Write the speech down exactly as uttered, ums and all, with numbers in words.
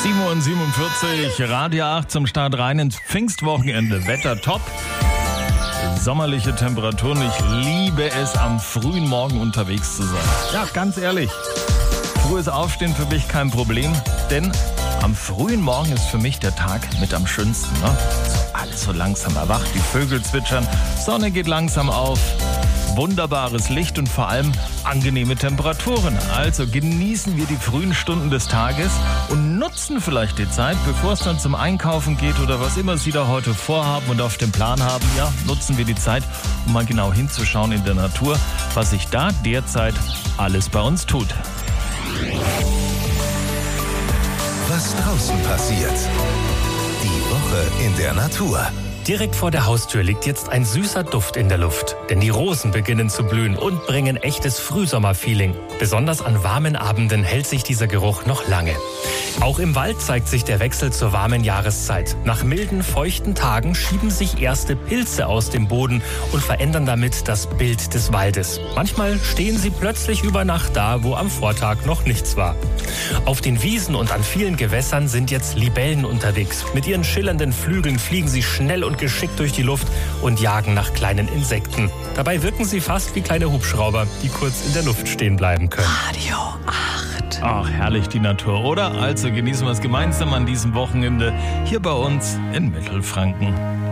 sieben Uhr siebenundvierzig, Radio acht zum Start rein ins Pfingstwochenende. Wetter top, sommerliche Temperaturen. Ich liebe es, am frühen Morgen unterwegs zu sein. Ja, ganz ehrlich, frühes Aufstehen für mich kein Problem, denn am frühen Morgen ist für mich der Tag mit am schönsten. Ne? So alles so langsam erwacht, die Vögel zwitschern, Sonne geht langsam auf. Wunderbares Licht und vor allem angenehme Temperaturen. Also genießen wir die frühen Stunden des Tages und nutzen vielleicht die Zeit, bevor es dann zum Einkaufen geht oder was immer Sie da heute vorhaben und auf dem Plan haben. Ja, nutzen wir die Zeit, um mal genau hinzuschauen in der Natur, was sich da derzeit alles bei uns tut. Was draußen passiert. Die Woche in der Natur. Direkt vor der Haustür liegt jetzt ein süßer Duft in der Luft. Denn die Rosen beginnen zu blühen und bringen echtes Frühsommerfeeling. Besonders an warmen Abenden hält sich dieser Geruch noch lange. Auch im Wald zeigt sich der Wechsel zur warmen Jahreszeit. Nach milden, feuchten Tagen schieben sich erste Pilze aus dem Boden und verändern damit das Bild des Waldes. Manchmal stehen sie plötzlich über Nacht da, wo am Vortag noch nichts war. Auf den Wiesen und an vielen Gewässern sind jetzt Libellen unterwegs. Mit ihren schillernden Flügeln fliegen sie schnell und geschickt durch die Luft und jagen nach kleinen Insekten. Dabei wirken sie fast wie kleine Hubschrauber, die kurz in der Luft stehen bleiben können. Radio acht. Ach, herrlich die Natur, oder? Also genießen wir es gemeinsam an diesem Wochenende hier bei uns in Mittelfranken.